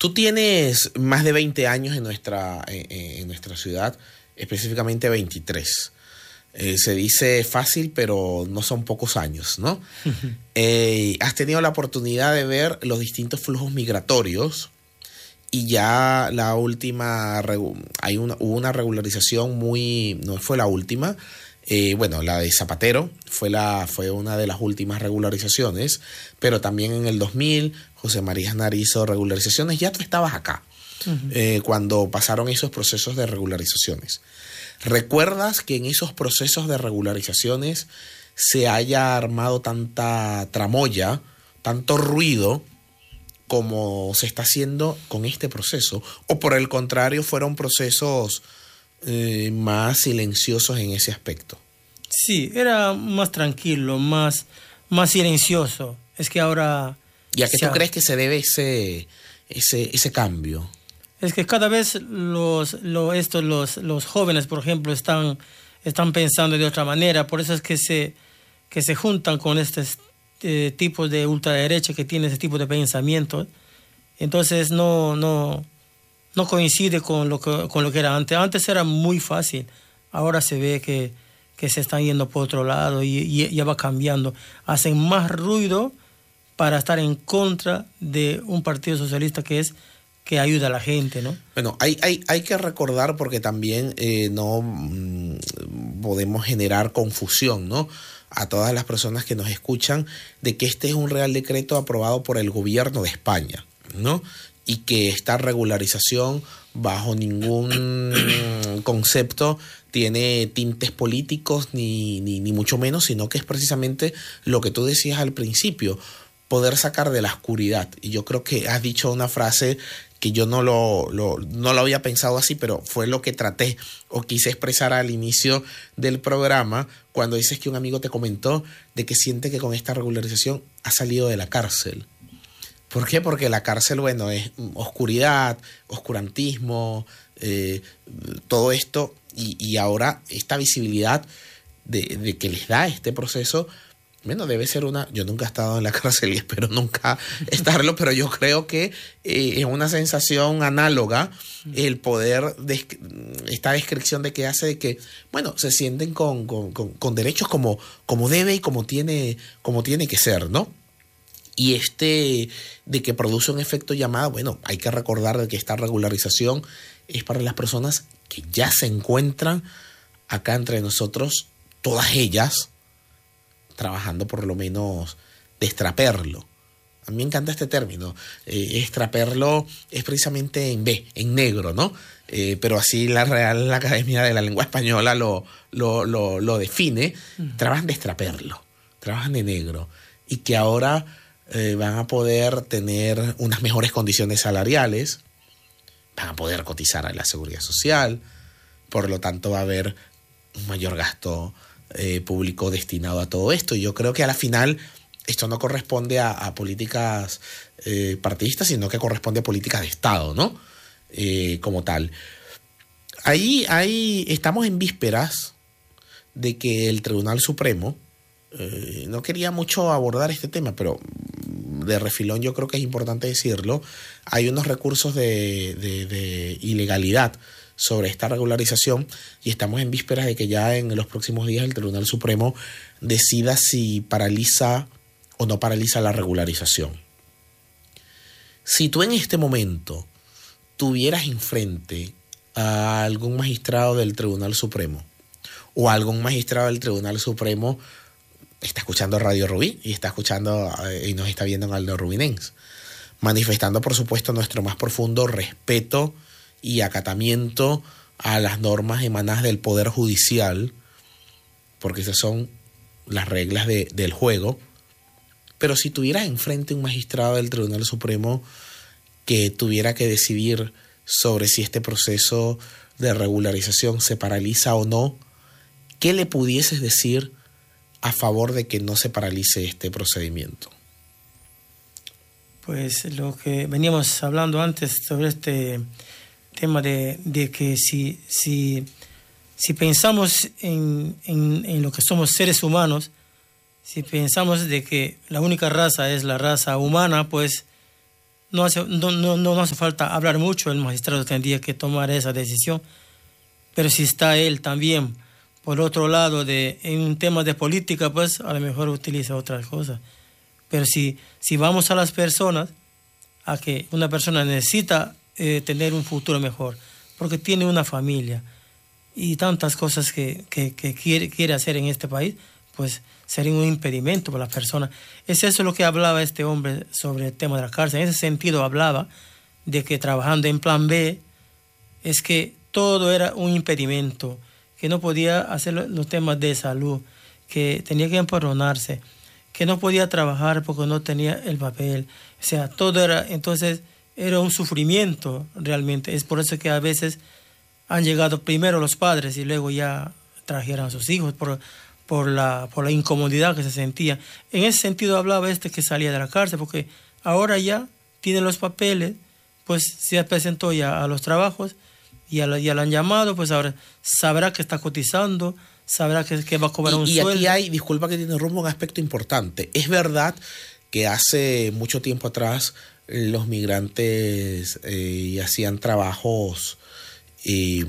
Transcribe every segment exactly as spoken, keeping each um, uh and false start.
Tú tienes más de veinte años en nuestra, en, en nuestra ciudad, específicamente veintitrés. Eh, se dice fácil, pero no son pocos años, ¿no? eh, has tenido la oportunidad de ver los distintos flujos migratorios y ya la última, hay una, hubo una regularización muy, no fue la última, eh, bueno, la de Zapatero fue, la, fue una de las últimas regularizaciones, pero también en el dos mil José María Aznar hizo regularizaciones, ya tú estabas acá, uh-huh. eh, cuando pasaron esos procesos de regularizaciones. ¿Recuerdas que en esos procesos de regularizaciones se haya armado tanta tramoya, tanto ruido como se está haciendo con este proceso? ¿O por el contrario fueron procesos eh, más silenciosos en ese aspecto? Sí, era más tranquilo, más, más silencioso. Es que ahora... ¿Y a qué tú ha... crees que se debe ese, ese, ese cambio? Es que cada vez los, los, estos, los, los jóvenes, por ejemplo, están, están pensando de otra manera. Por eso es que se, que se juntan con estos eh, tipos de ultraderecha que tienen ese tipo de pensamiento. Entonces no, no, no coincide con lo, que, con lo que era antes. Antes era muy fácil. Ahora se ve que, que se están yendo por otro lado y, y ya va cambiando. Hacen más ruido para estar en contra de un partido socialista que es... que ayuda a la gente, ¿no? Bueno, hay, hay, hay que recordar porque también eh, no mmm, podemos generar confusión, ¿no? A todas las personas que nos escuchan de que este es un Real Decreto aprobado por el gobierno de España, ¿no? Y que esta regularización bajo ningún concepto tiene tintes políticos ni, ni, ni mucho menos, sino que es precisamente lo que tú decías al principio, poder sacar de la oscuridad. Y yo creo que has dicho una frase que yo no lo, lo, no lo había pensado así, pero fue lo que traté o quise expresar al inicio del programa cuando dices que un amigo te comentó de que siente que con esta regularización ha salido de la cárcel. ¿Por qué? Porque la cárcel, bueno, es oscuridad, oscurantismo, eh, todo esto, y, y ahora esta visibilidad de, de que les da este proceso. Bueno, debe ser una... Yo nunca he estado en la cárcel y espero nunca estarlo, pero yo creo que eh, es una sensación análoga el poder... De, esta descripción de que hace de que, bueno, se sienten con, con, con, con derechos como, como debe y como tiene, como tiene que ser, ¿no? Y este de que produce un efecto llamada, bueno, hay que recordar de que esta regularización es para las personas que ya se encuentran acá entre nosotros, todas ellas... trabajando por lo menos de extraperlo. A mí me encanta este término. Eh, extraperlo es precisamente en B, en negro, ¿no? Eh, pero así la Real Academia de la Lengua Española lo, lo, lo, lo define. Mm. Trabajan de extraperlo, trabajan de negro. Y que ahora eh, van a poder tener unas mejores condiciones salariales, van a poder cotizar a la Seguridad Social, por lo tanto va a haber un mayor gasto Eh, público destinado a todo esto. Y yo creo que a la final esto no corresponde a, a políticas eh, partidistas, sino que corresponde a políticas de Estado, ¿no? Eh, como tal. Ahí, ahí estamos en vísperas de que el Tribunal Supremo, eh, no quería mucho abordar este tema, pero de refilón yo creo que es importante decirlo, hay unos recursos de, de, de ilegalidad sobre esta regularización y estamos en vísperas de que ya en los próximos días el Tribunal Supremo decida si paraliza o no paraliza la regularización. Si tú en este momento tuvieras enfrente a algún magistrado del Tribunal Supremo o a algún magistrado del Tribunal Supremo, está escuchando Radio Rubí y está escuchando eh, y nos está viendo en Aldo Rubinense, manifestando por supuesto nuestro más profundo respeto y acatamiento a las normas emanadas del Poder Judicial, porque esas son las reglas de, del juego. Pero si tuvieras enfrente un magistrado del Tribunal Supremo que tuviera que decidir sobre si este proceso de regularización se paraliza o no, ¿qué le pudieses decir a favor de que no se paralice este procedimiento? Pues lo que veníamos hablando antes sobre este tema de, de que si, si, si pensamos en, en, en lo que somos seres humanos, si pensamos de que la única raza es la raza humana, pues no hace, no, no, no hace falta hablar mucho, el magistrado tendría que tomar esa decisión. Pero si está él también, por otro lado, de, en temas de política, pues a lo mejor utiliza otras cosas. Pero si, si vamos a las personas, a que una persona necesita eh, tener un futuro mejor, porque tiene una familia y tantas cosas que, que, que quiere, quiere hacer en este país, pues sería un impedimento para las personas. Es eso lo que hablaba este hombre sobre el tema de la cárcel. En ese sentido hablaba de que trabajando en plan B es que todo era un impedimento, que no podía hacer los temas de salud, que tenía que empadronarse, que no podía trabajar porque no tenía el papel. O sea, todo era, entonces, era un sufrimiento realmente. Es por eso que a veces han llegado primero los padres y luego ya trajeron a sus hijos por, por, la, por la incomodidad que se sentía. En ese sentido hablaba este que salía de la cárcel, porque ahora ya tiene los papeles, pues se presentó ya a los trabajos, ya lo, ya lo han llamado, pues ahora sabrá que está cotizando, sabrá que, que va a cobrar y, un y sueldo. Y aquí hay, disculpa que te interrumpa, un aspecto importante. Es verdad que hace mucho tiempo atrás los migrantes eh, hacían trabajos... Eh,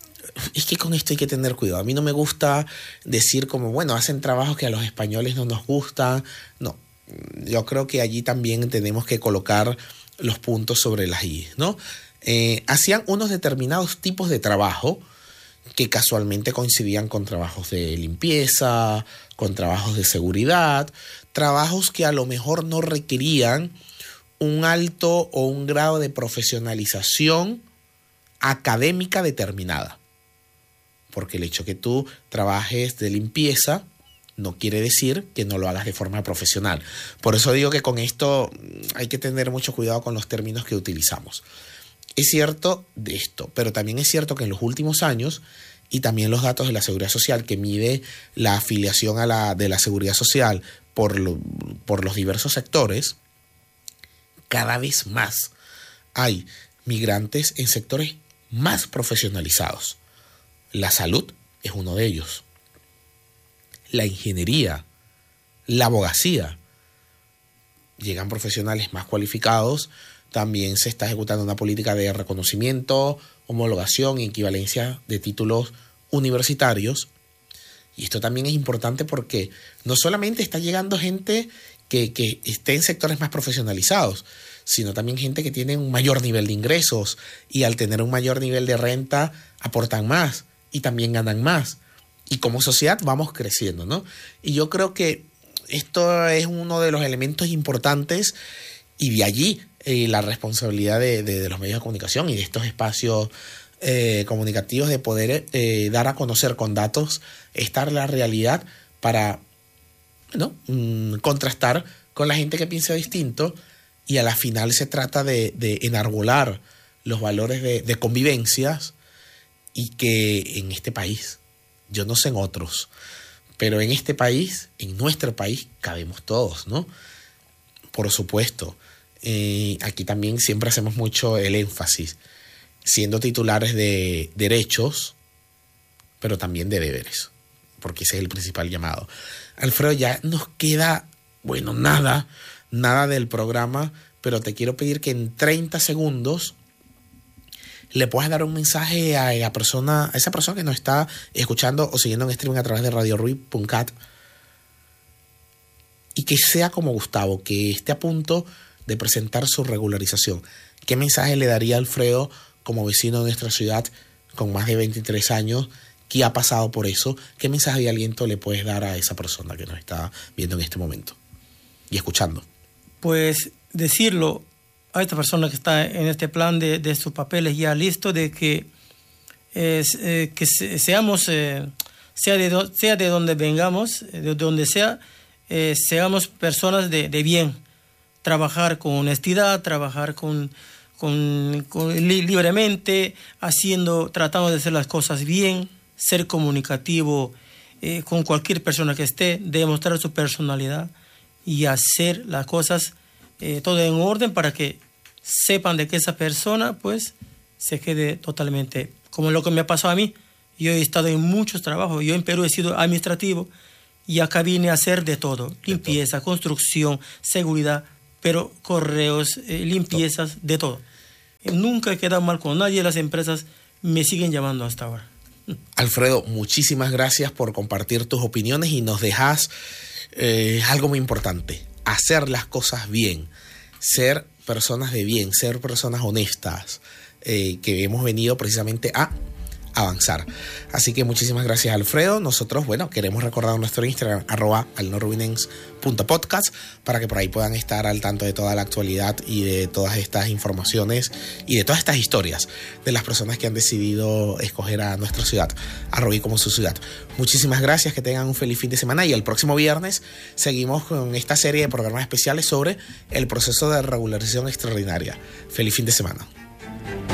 es que con esto hay que tener cuidado. A mí no me gusta decir como, bueno, hacen trabajos que a los españoles no nos gustan. No, yo creo que allí también tenemos que colocar los puntos sobre las i, ¿no? Eh, hacían unos determinados tipos de trabajo que casualmente coincidían con trabajos de limpieza, con trabajos de seguridad, trabajos que a lo mejor no requerían un alto o un grado de profesionalización académica determinada. Porque el hecho que tú trabajes de limpieza no quiere decir que no lo hagas de forma profesional. Por eso digo que con esto hay que tener mucho cuidado con los términos que utilizamos. Es cierto de esto, pero también es cierto que en los últimos años, y también los datos de la Seguridad Social, que mide la afiliación a la, de la Seguridad Social por, lo, por los diversos sectores, cada vez más hay migrantes en sectores más profesionalizados. La salud es uno de ellos. La ingeniería, la abogacía. Llegan profesionales más cualificados. También se está ejecutando una política de reconocimiento, homologación y equivalencia de títulos universitarios. Y esto también es importante porque no solamente está llegando gente que, que esté en sectores más profesionalizados, sino también gente que tiene un mayor nivel de ingresos y al tener un mayor nivel de renta aportan más y también ganan más. Y como sociedad vamos creciendo, ¿no? Y yo creo que esto es uno de los elementos importantes y de allí eh, la responsabilidad de, de, de los medios de comunicación y de estos espacios eh, comunicativos de poder eh, dar a conocer con datos esta la realidad para, ¿no? mm, contrastar con la gente que piensa distinto y a la final se trata de, de enarbolar los valores de, de convivencias y que en este país, yo no sé en otros, pero en este país, en nuestro país, cabemos todos, ¿no? Por supuesto, eh, aquí también siempre hacemos mucho el énfasis, siendo titulares de derechos, pero también de deberes, porque ese es el principal llamado. Alfredo, ya nos queda, bueno, nada, nada del programa, pero te quiero pedir que en treinta segundos le puedas dar un mensaje a, la persona, a esa persona que nos está escuchando o siguiendo en streaming a través de radio ruiz punto cat y que sea como Gustavo, que esté a punto de presentar su regularización. ¿Qué mensaje le daría a Alfredo como vecino de nuestra ciudad con más de veintitrés años que ha pasado por eso? ¿Qué mensaje de aliento le puedes dar a esa persona que nos está viendo en este momento y escuchando? Pues decirlo a esta persona que está en este plan de, de sus papeles ya listo, de que, eh, eh, que se, seamos, eh, sea, de do, sea de donde vengamos, de donde sea, eh, seamos personas de, de bien, trabajar con honestidad, trabajar con, con, con li, libremente, haciendo, tratando de hacer las cosas bien, ser comunicativo eh, con cualquier persona que esté, demostrar su personalidad y hacer las cosas Eh, todo en orden para que sepan de que esa persona pues se quede totalmente, como lo que me ha pasado a mí. Yo he estado en muchos trabajos, yo en Perú he sido administrativo y acá vine a hacer de todo, limpieza, construcción, seguridad, pero correos, eh, limpiezas, de todo. Nunca he quedado mal con nadie, las empresas me siguen llamando hasta ahora. Alfredo, muchísimas gracias por compartir tus opiniones y nos dejas eh, algo muy importante, hacer las cosas bien, ser personas de bien, ser personas honestas, eh, que hemos venido precisamente a avanzar. Así que muchísimas gracias, Alfredo. Nosotros, bueno, queremos recordar nuestro Instagram, arroba alnorubinens punto podcast, para que por ahí puedan estar al tanto de toda la actualidad y de todas estas informaciones y de todas estas historias de las personas que han decidido escoger a nuestra ciudad, a Robí como su ciudad. Muchísimas gracias, que tengan un feliz fin de semana y el próximo viernes seguimos con esta serie de programas especiales sobre el proceso de regularización extraordinaria. Feliz fin de semana.